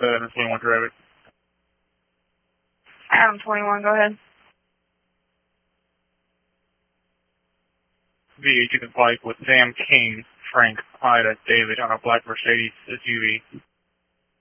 Adam 21 traffic. Adam 21, go ahead. VA to the bike with Sam King, Frank, Ida, David on a black Mercedes SUV.